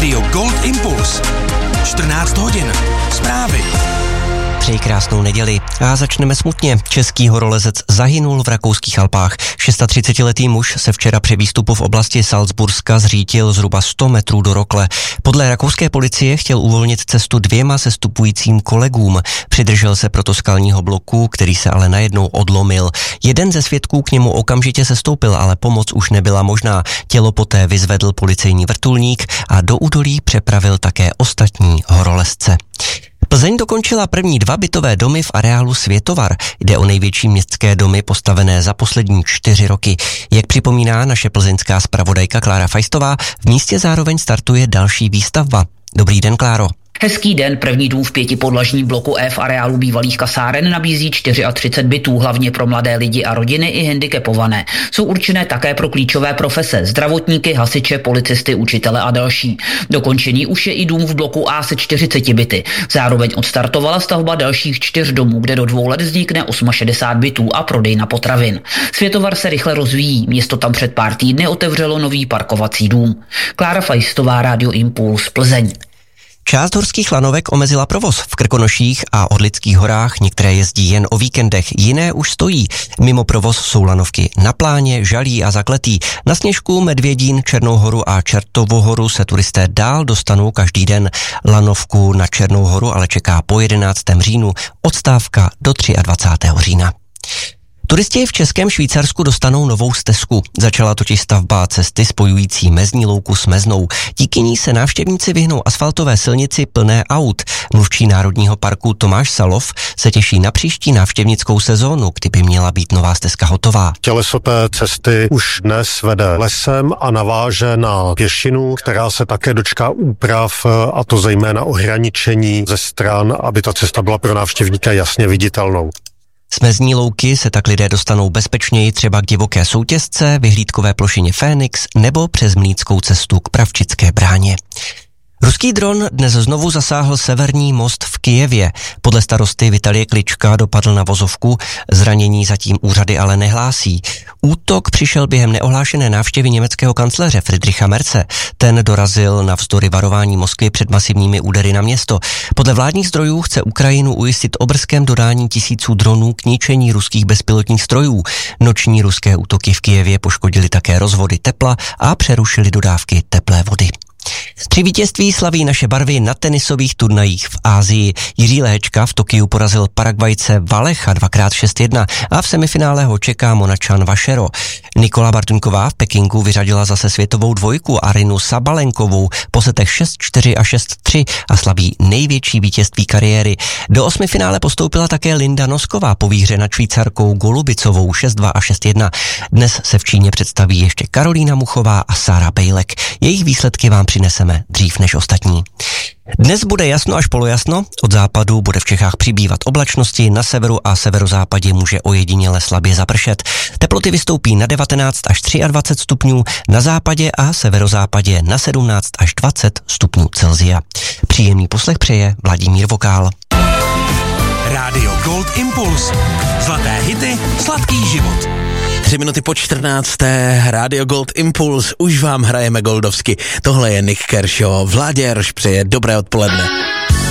Rádio Gold Impuls. 14 hodin. Zprávy. Přeji krásnou neděli a začneme smutně. Český horolezec zahynul v rakouských Alpách. 36letý muž se včera při výstupu v oblasti Salzburska zřítil zhruba 100 metrů do rokle. Podle rakouské policie chtěl uvolnit cestu 2 sestupujícím kolegům. Přidržel se proto skalního bloku, který se ale najednou odlomil. Jeden ze svědků k němu okamžitě sestoupil, ale pomoc už nebyla možná. Tělo poté vyzvedl policejní vrtulník a do údolí přepravil také ostatní horolezce. Plzeň dokončila první 2 bytové domy v areálu Světovar. Jde o největší městské domy postavené za poslední 4 roky. Jak připomíná naše plzeňská zpravodajka Klára Fajstová, v místě zároveň startuje další výstavba. Dobrý den, Kláro. Hezký den, první dům v 5podlažním bloku E v areálu bývalých kasáren nabízí 34 bytů, hlavně pro mladé lidi a rodiny i handicapované. Jsou určené také pro klíčové profese, zdravotníky, hasiče, policisty, učitele a další. Dokončený už je i dům v bloku A se 40 byty. Zároveň odstartovala stavba dalších 4 domů, kde do 2 let vznikne 68 bytů a prodejna potravin. Světovar se rychle rozvíjí, město tam před pár týdny otevřelo nový parkovací dům. Klára Fajstová, Rádio Impuls, Plzeň. Část horských lanovek omezila provoz. V Krkonoších a Orlických horách některé jezdí jen o víkendech, jiné už stojí. Mimo provoz jsou lanovky Na Pláně, Žalí a Zakletý. Na Sněžku, Medvědín, Černou horu a Čertovou horu se turisté dál dostanou každý den. Lanovku na Černou horu ale čeká po 11. říjnu, odstávka do 23. října. Turisti v Českém Švýcarsku dostanou novou stezku. Začala totiž stavba cesty spojující Mezní louku s Meznou. Díky ní se návštěvníci vyhnou asfaltové silnici plné aut. Mluvčí Národního parku Tomáš Salov se těší na příští návštěvnickou sezónu, kdy by měla být nová stezka hotová. Těleso té cesty už dnes vede lesem a naváže na pěšinu, která se také dočká úprav, a to zejména ohraničení ze stran, aby ta cesta byla pro návštěvníka jasně viditelnou. Z Mezní louky se tak lidé dostanou bezpečněji třeba k divoké soutězce, vyhlídkové plošině Fénix nebo přes Mlýnskou cestu k Pravčické bráně. Ruský dron dnes znovu zasáhl severní most v Kyjevě. Podle starosty Vitalie Klička dopadl na vozovku, zranění zatím úřady ale nehlásí. Útok přišel během neohlášené návštěvy německého kancléře Friedricha Merze. Ten dorazil navzdory varování Moskvy před masivními údery na město. Podle vládních zdrojů chce Ukrajinu ujistit o brzkém dodání tisíců dronů k ničení ruských bezpilotních strojů. Noční ruské útoky v Kyjevě poškodily také rozvody tepla a přerušily dodávky teplé vody. 3 vítězství slaví naše barvy na tenisových turnajích v Asii. Jiří Léčka v Tokiu porazil Paragvajce Valecha 2x6-1 a v semifinále ho čeká Monačan Vašero. Nikola Bartuňková v Pekingu vyřadila zase světovou dvojku Arinu Sabalenkovou po setech 6-4 a 6-3 a slaví největší vítězství kariéry. Do 8. finále postoupila také Linda Nosková po výhře nad Švýcarkou Golubicovou 6-2 a 6-1. Dnes se v Číně představí ještě Karolína Muchová a Sára Bejlek. Jejich výsledky vám přineseme dřív než ostatní. Dnes bude jasno až polojasno, od západu bude v Čechách přibývat oblačnosti, na severu a severozápadě může ojediněle slabě zapršet. Teploty vystoupí na 19 až 23 stupňů, na západě a severozápadě na 17 až 20 stupňů Celsia. Příjemný poslech přeje Vladimír Vokál. Rádio Gold Impuls. Zlaté hity, sladký život. 3 minuty po 14. Rádio Gold Impuls, už vám hrajeme goldovsky. Tohle je Nick Kershaw, Vládě Rš přeje dobré odpoledne.